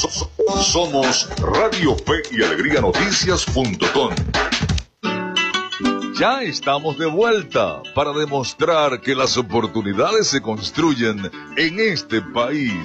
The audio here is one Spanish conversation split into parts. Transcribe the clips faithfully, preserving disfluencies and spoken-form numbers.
Somos Radio Fe y Alegría Noticias punto com. Ya estamos de vuelta para demostrar que las oportunidades se construyen en este país.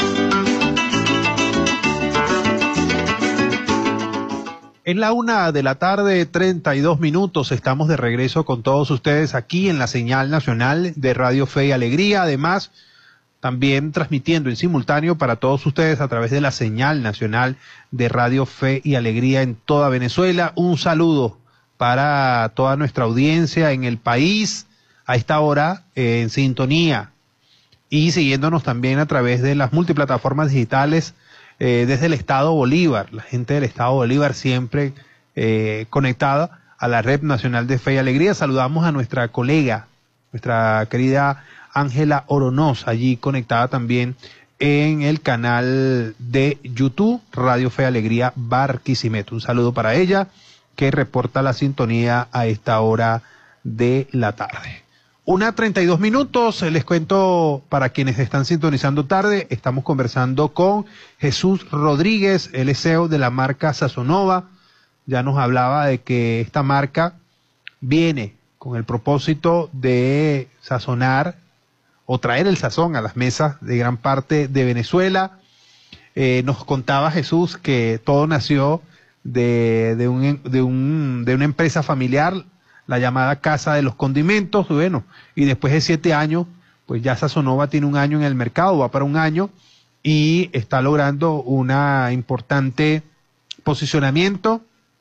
En la una de la tarde, treinta y dos minutos, estamos de regreso con todos ustedes aquí en la señal nacional de Radio Fe y Alegría. Además, también transmitiendo en simultáneo para todos ustedes a través de la señal nacional de Radio Fe y Alegría en toda Venezuela. Un saludo para toda nuestra audiencia en el país a esta hora eh, en sintonía y siguiéndonos también a través de las multiplataformas digitales eh, desde el Estado Bolívar. La gente del Estado Bolívar siempre eh, conectada a la Red Nacional de Fe y Alegría. Saludamos a nuestra colega, nuestra querida Ángela Oronoz, allí conectada también en el canal de YouTube Radio Fe y Alegría Barquisimeto. Un saludo para ella, que reporta la sintonía a esta hora de la tarde. Una treinta y dos minutos, les cuento para quienes están sintonizando tarde, estamos conversando con Jesús Rodríguez, el C E O de la marca Sazonova. Ya nos hablaba de que esta marca viene con el propósito de sazonar o traer el sazón a las mesas de gran parte de Venezuela. Eh, nos contaba Jesús que todo nació de, de, un, de, un, de una empresa familiar, la llamada Casa de los Condimentos. Bueno, y después de siete años, pues ya Sazonova tiene un año en el mercado, va para un año, y está logrando una importante posicionamiento.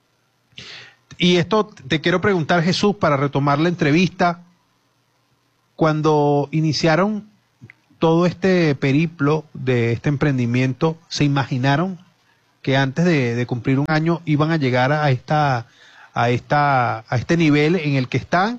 Y esto te quiero preguntar, Jesús, para retomar la entrevista. Cuando iniciaron todo este periplo de este emprendimiento, ¿se imaginaron que antes de, de cumplir un año iban a llegar a esta, a esta, a este nivel en el que están?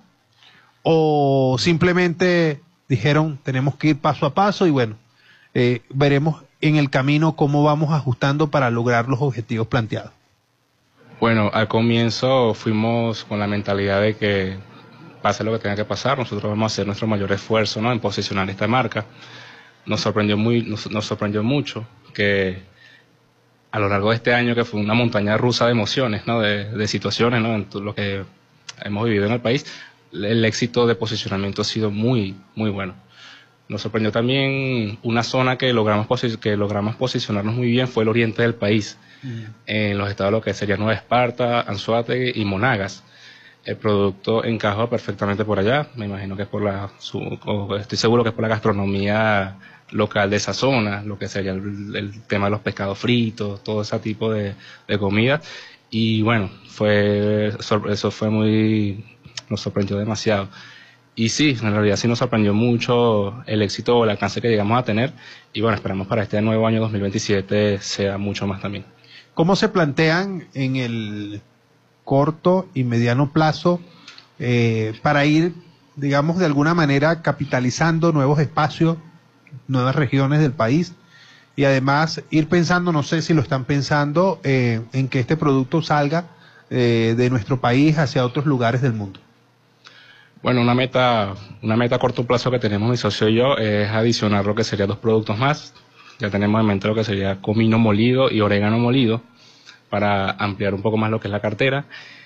¿O simplemente dijeron tenemos que ir paso a paso y bueno, eh, veremos en el camino cómo vamos ajustando para lograr los objetivos planteados? Bueno, al comienzo fuimos con la mentalidad de que pase lo que tenga que pasar, nosotros vamos a hacer nuestro mayor esfuerzo, ¿no?, en posicionar esta marca. Nos sorprendió muy, nos, nos sorprendió mucho que a lo largo de este año, que fue una montaña rusa de emociones, ¿no?, de, de situaciones, ¿no?, en todo lo que hemos vivido en el país, el éxito de posicionamiento ha sido muy, muy bueno. Nos sorprendió también una zona que logramos, posi- que logramos posicionarnos muy bien, fue el oriente del país, mm. en los estados lo que sería Nueva Esparta, Anzoátegui y Monagas. El producto encaja perfectamente por allá, me imagino que es por la, su, estoy seguro que es por la gastronomía local de esa zona, lo que sería el, el tema de los pescados fritos, todo ese tipo de, de comida. Y bueno, fue eso fue muy, nos sorprendió demasiado. Y sí, en realidad sí nos sorprendió mucho el éxito o el alcance que llegamos a tener. Y bueno, esperamos para este nuevo año dos mil veintisiete sea mucho más también. ¿Cómo se plantean en el corto y mediano plazo eh, para ir, digamos, de alguna manera capitalizando nuevos espacios, nuevas regiones del país, y además ir pensando, no sé si lo están pensando, eh, en que este producto salga eh, de nuestro país hacia otros lugares del mundo? Bueno, una meta, una meta a corto plazo que tenemos mi socio y yo es adicionar lo que serían dos productos más. Ya tenemos en mente lo que sería comino molido y orégano molido, para ampliar un poco más lo que es la cartera,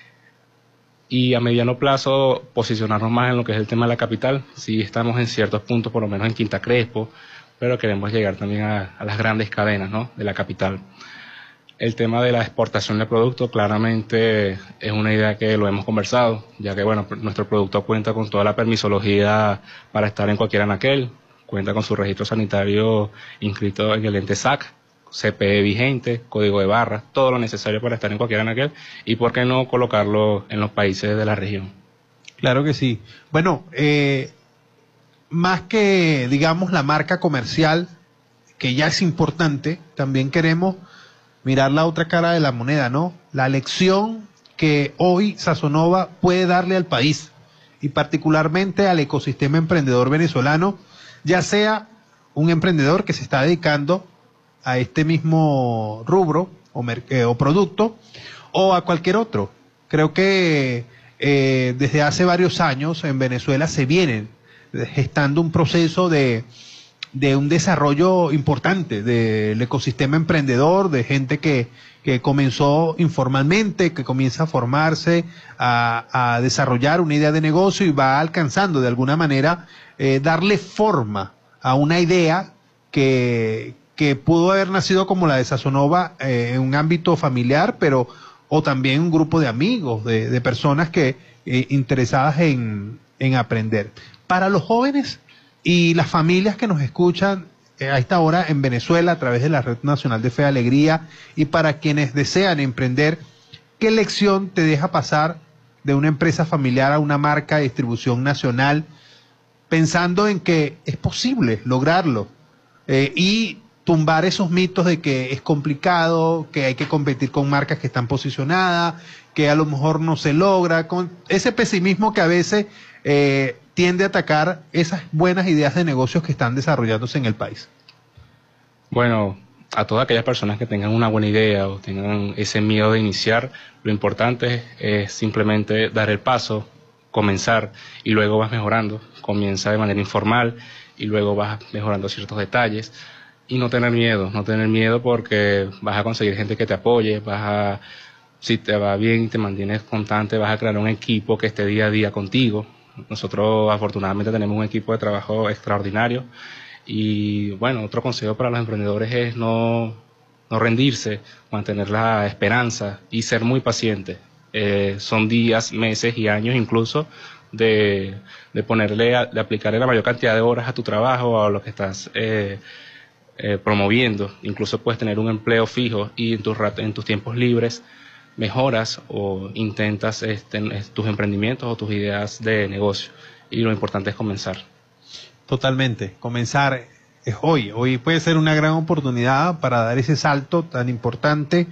y a mediano plazo posicionarnos más en lo que es el tema de la capital. Sí estamos en ciertos puntos, por lo menos en Quinta Crespo, pero queremos llegar también a, a las grandes cadenas, ¿no?, de la capital. El tema de la exportación de producto claramente es una idea que lo hemos conversado, ya que bueno, nuestro producto cuenta con toda la permisología para estar en cualquier anaquel, cuenta con su registro sanitario inscrito en el ente S A C, C P E vigente, código de barras, todo lo necesario para estar en cualquier anaquel, y por qué no colocarlo en los países de la región. Claro que sí. Bueno, eh, más que, digamos, la marca comercial, que ya es importante, también queremos mirar la otra cara de la moneda, ¿no? La lección que hoy Sazonova puede darle al país, y particularmente al ecosistema emprendedor venezolano, ya sea un emprendedor que se está dedicando a este mismo rubro o, eh, o producto, o a cualquier otro. Creo que eh, desde hace varios años en Venezuela se viene gestando un proceso de de un desarrollo importante del ecosistema emprendedor, de gente que, que comenzó informalmente, que comienza a formarse, a, a desarrollar una idea de negocio y va alcanzando de alguna manera eh, darle forma a una idea que, que pudo haber nacido como la de Sazonova eh, en un ámbito familiar, pero o también un grupo de amigos, de, de personas que eh, interesadas en, en aprender. Para los jóvenes y las familias que nos escuchan eh, a esta hora en Venezuela a través de la Red Nacional de Fe y Alegría, y para quienes desean emprender, ¿qué lección te deja pasar de una empresa familiar a una marca de distribución nacional, pensando en que es posible lograrlo eh, y tumbar esos mitos de que es complicado, que hay que competir con marcas que están posicionadas, que a lo mejor no se logra, con ese pesimismo que a veces eh, tiende a atacar esas buenas ideas de negocios que están desarrollándose en el país? Bueno, a todas aquellas personas que tengan una buena idea o tengan ese miedo de iniciar, lo importante es simplemente dar el paso, comenzar y luego vas mejorando. Comienza de manera informal y luego vas mejorando ciertos detalles. Y no tener miedo, no tener miedo porque vas a conseguir gente que te apoye, vas a, si te va bien y te mantienes constante, vas a crear un equipo que esté día a día contigo. Nosotros afortunadamente tenemos un equipo de trabajo extraordinario y bueno, otro consejo para los emprendedores es no, no rendirse, mantener la esperanza y ser muy paciente. Eh, son días, meses y años incluso de, de ponerle, a, de aplicarle la mayor cantidad de horas a tu trabajo o a lo que estás eh, Eh, promoviendo. Incluso puedes tener un empleo fijo y en tus, en tus tiempos libres mejoras o intentas este, tus emprendimientos o tus ideas de negocio, y lo importante es comenzar. Totalmente, comenzar es hoy, hoy puede ser una gran oportunidad para dar ese salto tan importante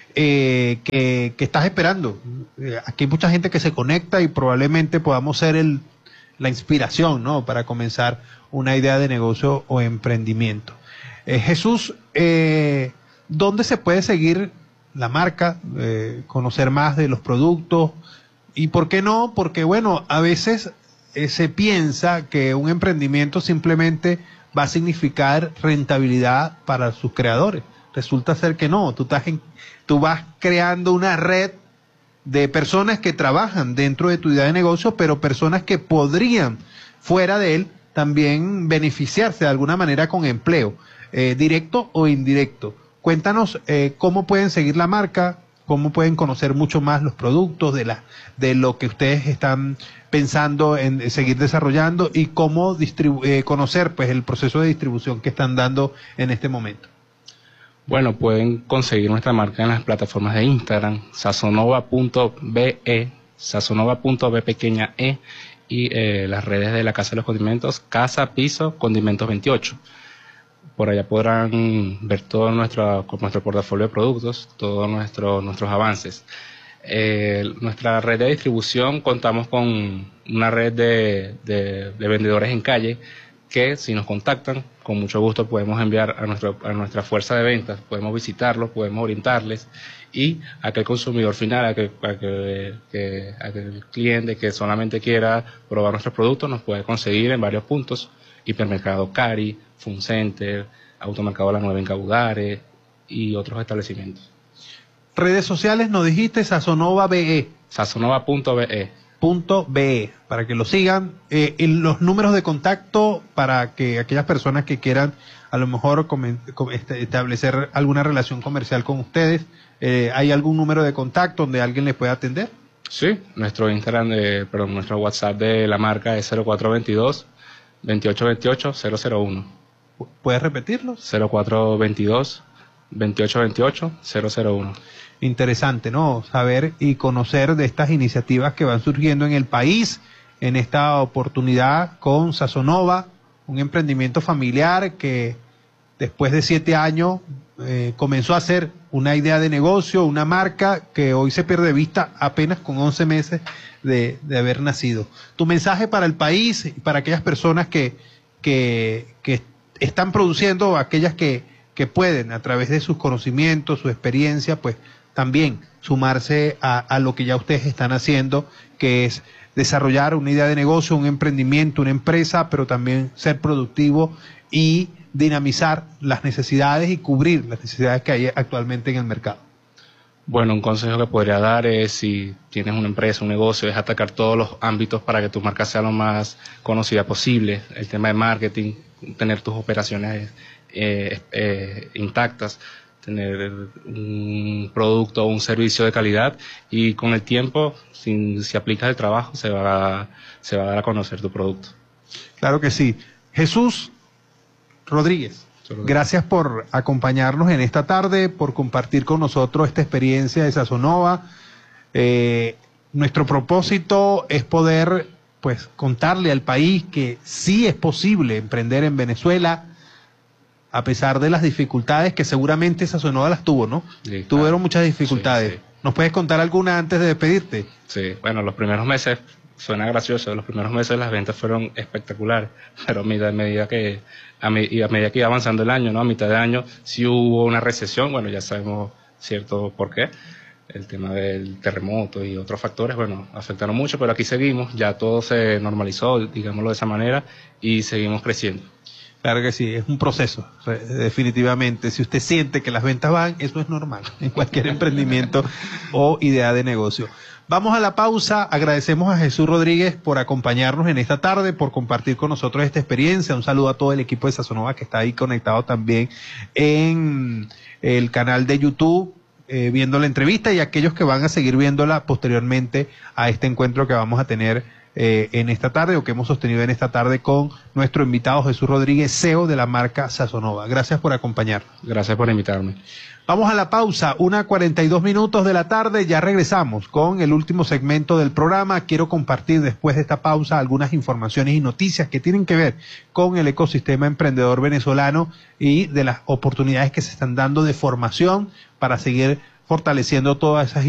eh, que, que estás esperando. Eh, aquí hay mucha gente que se conecta y probablemente podamos ser el, la inspiración, ¿no?, para comenzar una idea de negocio o emprendimiento. Eh, Jesús, eh, ¿dónde se puede seguir la marca, eh, conocer más de los productos? ¿Y por qué no? Porque, bueno, a veces eh, se piensa que un emprendimiento simplemente va a significar rentabilidad para sus creadores. Resulta ser que no, tú, estás en, tú vas creando una red de personas que trabajan dentro de tu idea de negocio, pero personas que podrían, fuera de él, también beneficiarse de alguna manera con empleo. Eh, directo o indirecto. Cuéntanos eh, cómo pueden seguir la marca, cómo pueden conocer mucho más los productos de la de lo que ustedes están pensando en seguir desarrollando y cómo distribu eh, conocer pues el proceso de distribución que están dando en este momento. Bueno, pueden conseguir nuestra marca en las plataformas de Instagram, sazonova punto be, sazonova punto be pequeña e, y eh, las redes de la Casa de los Condimentos, Casa Piso Condimentos veintiocho. Por allá podrán ver todo nuestro, nuestro portafolio de productos, todos nuestro, nuestros avances. Eh, nuestra red de distribución, contamos con una red de, de, de vendedores en calle que, si nos contactan, con mucho gusto podemos enviar a, nuestro, a nuestra fuerza de ventas, podemos visitarlos, podemos orientarles, y a aquel consumidor final, a aquel, a aquel, que, a aquel cliente que solamente quiera probar nuestros productos, nos puede conseguir en varios puntos: Hipermercado Cari, Funcenter, Automercado La Nueva en Caudare y otros establecimientos. Redes sociales, nos dijiste, Sazonova be. Sazonova punto be. Punto be, para que lo sigan. Eh, en los números de contacto para que aquellas personas que quieran a lo mejor establecer alguna relación comercial con ustedes, eh, ¿hay algún número de contacto donde alguien les pueda atender? Sí, nuestro Instagram, de, perdón, nuestro WhatsApp de la marca es cero cuatro veintidós, veintiocho veintiocho, cero cero uno. ¿Puedes repetirlo? cero cuatro veintidós, veintiocho veintiocho, cero cero uno. Interesante, ¿no? Saber y conocer de estas iniciativas que van surgiendo en el país, en esta oportunidad con Sazonova, un emprendimiento familiar que después de siete años eh, comenzó a ser una idea de negocio, una marca que hoy se pierde de vista apenas con once meses de, de haber nacido. Tu mensaje para el país y para aquellas personas que, que, que están produciendo, aquellas que, que pueden a través de sus conocimientos, su experiencia, pues también sumarse a, a lo que ya ustedes están haciendo, que es desarrollar una idea de negocio, un emprendimiento, una empresa, pero también ser productivo y dinamizar las necesidades y cubrir las necesidades que hay actualmente en el mercado? Bueno, un consejo que podría dar es, si tienes una empresa, un negocio, es atacar todos los ámbitos para que tu marca sea lo más conocida posible. El tema de marketing, tener tus operaciones eh, eh, intactas, tener un producto o un servicio de calidad, y con el tiempo, si, si aplicas el trabajo, se va, a, se va a dar a conocer tu producto. Claro que sí. Jesús Rodríguez, gracias por acompañarnos en esta tarde, por compartir con nosotros esta experiencia de Sazonova. Eh, nuestro propósito es poder, pues, contarle al país que sí es posible emprender en Venezuela, a pesar de las dificultades que seguramente Sazonova las tuvo, ¿no? Sí, Tuvieron claro. muchas dificultades. Sí, sí. ¿Nos puedes contar alguna antes de despedirte? Sí, bueno, los primeros meses, suena gracioso, los primeros meses las ventas fueron espectaculares, pero a medida, a medida que a, me, y a medida que iba avanzando el año, ¿no? A mitad de año sí hubo una recesión, bueno, ya sabemos cierto por qué. El tema del terremoto y otros factores, bueno, afectaron mucho, pero aquí seguimos, ya todo se normalizó, digámoslo de esa manera, y seguimos creciendo. Claro que sí, es un proceso, definitivamente. Si usted siente que las ventas van, eso es normal en cualquier emprendimiento o idea de negocio. Vamos a la pausa. Agradecemos a Jesús Rodríguez por acompañarnos en esta tarde, por compartir con nosotros esta experiencia. Un saludo a todo el equipo de Sazonova que está ahí conectado también en el canal de YouTube, eh, viendo la entrevista, y aquellos que van a seguir viéndola posteriormente a este encuentro que vamos a tener eh, en esta tarde, o que hemos sostenido en esta tarde con nuestro invitado Jesús Rodríguez, C E O de la marca Sazonova. Gracias por acompañarnos. Gracias por invitarme. Vamos a la pausa, una cuarenta y dos minutos de la tarde, ya regresamos con el último segmento del programa. Quiero compartir después de esta pausa algunas informaciones y noticias que tienen que ver con el ecosistema emprendedor venezolano y de las oportunidades que se están dando de formación para seguir fortaleciendo todas esas